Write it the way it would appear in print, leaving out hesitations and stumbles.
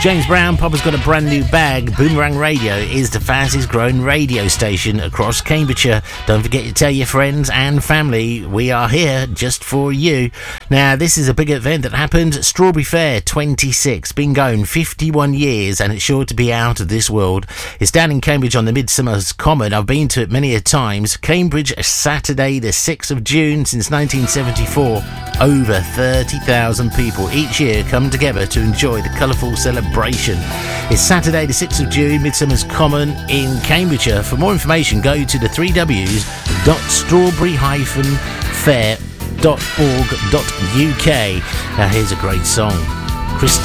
James Brown, Papa's got a brand new bag. Boomerang Radio is the fastest growing radio station across Cambridgeshire. Don't forget to tell your friends and family we are here just for you. Now, this is a big event that happened. Strawberry Fair 26, been going 51 years and it's sure to be out of this world. It's down in Cambridge on the Midsummer's Common. I've been to it many a times. Cambridge, Saturday the 6th of June since 1974. Over 30,000 people each year come together to enjoy the colourful celebration. It's Saturday the 6th of June, Midsummer's Common in Cambridgeshire. For more information, go to the 3ws.strawberry-fair.org.uk. Now here's a great song. Christy